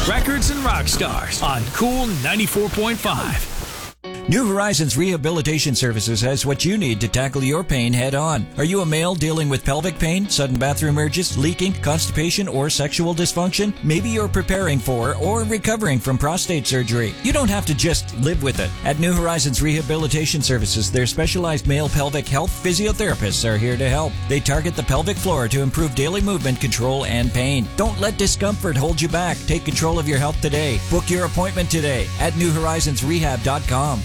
Records and Rock Stars on Cool 94.5. New Horizons Rehabilitation Services has what you need to tackle your pain head on. Are you a male dealing with pelvic pain, sudden bathroom urges, leaking, constipation, or sexual dysfunction? Maybe you're preparing for or recovering from prostate surgery. You don't have to just live with it. At New Horizons Rehabilitation Services, their specialized male pelvic health physiotherapists are here to help. They target the pelvic floor to improve daily movement control and pain. Don't let discomfort hold you back. Take control of your health today. Book your appointment today at newhorizonsrehab.com.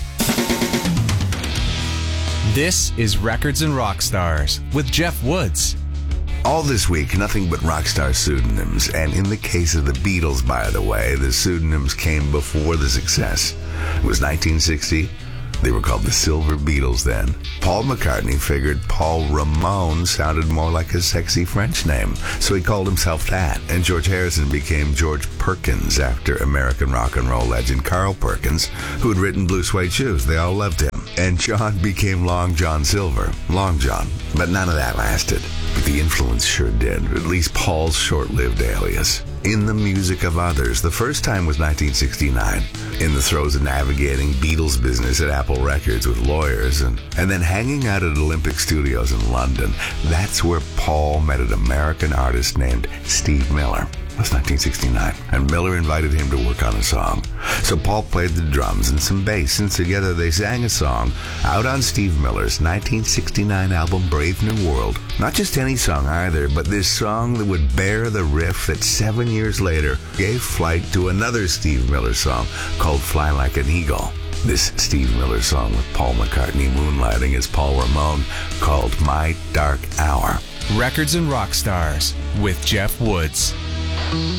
This is Records and Rock Stars with Jeff Woods. All this week, nothing but rock star pseudonyms. And in the case of the Beatles, by the way, the pseudonyms came before the success. It was 1960. They were called the Silver Beatles then. Paul McCartney figured Paul Ramon sounded more like a sexy French name, so he called himself that. And George Harrison became George Perkins after American rock and roll legend Carl Perkins, who had written Blue Suede Shoes. They all loved him. And John became Long John Silver, Long John. But none of that lasted. But the influence sure did, at least Paul's short-lived alias. In the music of others, the first time was 1969, in the throes of navigating Beatles business at Apple Records with lawyers, and then hanging out at Olympic Studios in London. That's where Paul met an American artist named Steve Miller. That's 1969, and Miller invited him to work on a song. So Paul played the drums and some bass, and together they sang a song out on Steve Miller's 1969 album Brave New World. Not just any song either, but this song that would bear the riff that 7 years later gave flight to another Steve Miller song called Fly Like an Eagle. This Steve Miller song with Paul McCartney moonlighting as Paul Ramon called My Dark Hour. Records and Rock Stars with Jeff Woods.